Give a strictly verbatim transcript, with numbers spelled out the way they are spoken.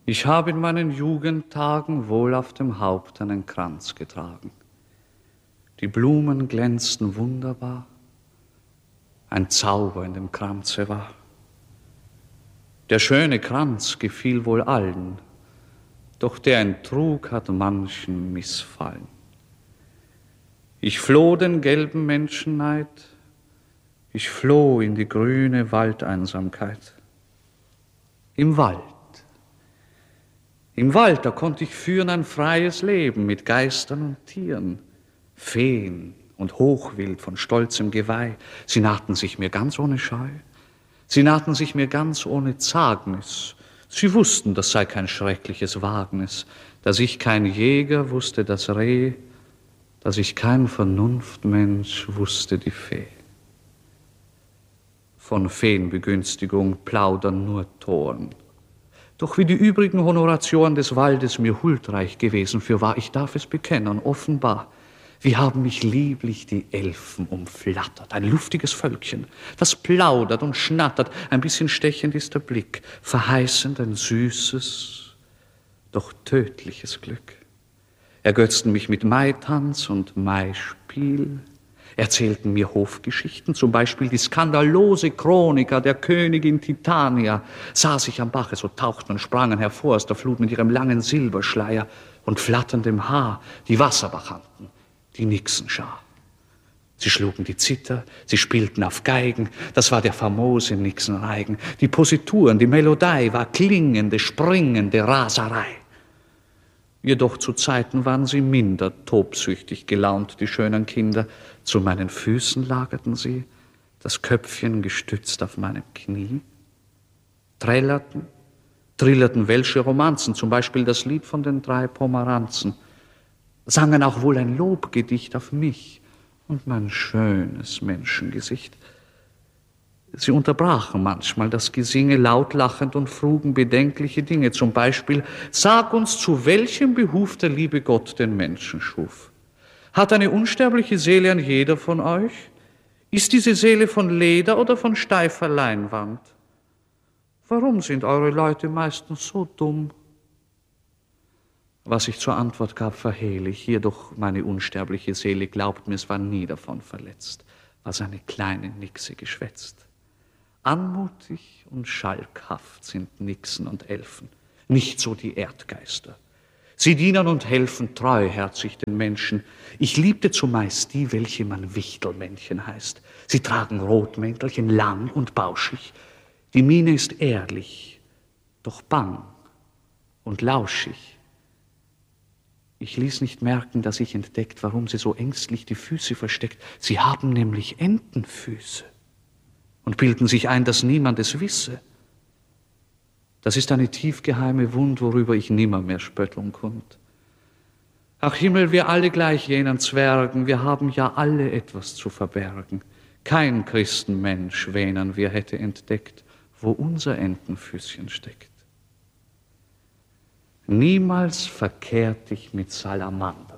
Ich habe in meinen Jugendtagen wohl auf dem Haupt einen Kranz getragen. Die Blumen glänzten wunderbar, ein Zauber in dem Kranze war. Der schöne Kranz gefiel wohl allen, doch der ihn trug, hat manchen missfallen. Ich floh den gelben Menschenneid, ich floh in die grüne Waldeinsamkeit. Im Wald, im Wald, da konnte ich führen ein freies Leben mit Geistern und Tieren, Feen und Hochwild von stolzem Geweih. Sie nahten sich mir ganz ohne Scheu, sie nahten sich mir ganz ohne Zagnis. Sie wussten, das sei kein schreckliches Wagnis, dass ich kein Jäger wusste das Reh, dass ich kein Vernunftmensch wusste die Fee. Von Feenbegünstigung plaudern nur Toren. Doch wie die übrigen Honoratioren des Waldes mir huldreich gewesen, fürwahr, ich darf es bekennen, offenbar, wie haben mich lieblich die Elfen umflattert, ein luftiges Völkchen, das plaudert und schnattert, ein bisschen stechend ist der Blick, verheißend ein süßes, doch tödliches Glück. Ergötzten mich mit Maitanz und Maispiel, erzählten mir Hofgeschichten, zum Beispiel die skandalose Chronika der Königin Titania, saß ich am Bache, so tauchten und sprangen hervor aus der Flut mit ihrem langen Silberschleier und flatterndem Haar die Wasserbachanten, die Nixenschar. Sie schlugen die Zither, sie spielten auf Geigen, das war der famose Nixenreigen. Die Posituren, die Melodei war klingende, springende Raserei. Jedoch zu Zeiten waren sie minder tobsüchtig gelaunt, die schönen Kinder. Zu meinen Füßen lagerten sie, das Köpfchen gestützt auf meinem Knie, trällerten, trillerten welsche Romanzen, zum Beispiel das Lied von den drei Pomeranzen, sangen auch wohl ein Lobgedicht auf mich und mein schönes Menschengesicht. Sie unterbrachen manchmal das Gesinge laut lachend und frugen bedenkliche Dinge, zum Beispiel: Sag uns, zu welchem Behuf der liebe Gott den Menschen schuf. Hat eine unsterbliche Seele ein jeder von euch? Ist diese Seele von Leder oder von steifer Leinwand? Warum sind eure Leute meistens so dumm? Was ich zur Antwort gab, verhehle ich, jedoch meine unsterbliche Seele glaubt mir, es war nie davon verletzt, was eine kleine Nixe geschwätzt. Anmutig und schalkhaft sind Nixen und Elfen, nicht so die Erdgeister. Sie dienen und helfen treuherzig den Menschen. Ich liebte zumeist die, welche man Wichtelmännchen heißt. Sie tragen Rotmäntelchen, lang und bauschig. Die Miene ist ehrlich, doch bang und lauschig. Ich ließ nicht merken, dass ich entdeckt, warum sie so ängstlich die Füße versteckt. Sie haben nämlich Entenfüße und bilden sich ein, dass niemand es wisse. Das ist eine tiefgeheime Wund, worüber ich nimmermehr spötteln konnt. Ach Himmel, wir alle gleich jenen Zwergen, wir haben ja alle etwas zu verbergen. Kein Christenmensch, wähnen wir, hätte entdeckt, wo unser Entenfüßchen steckt. Niemals verkehrt ich mit Salamandern.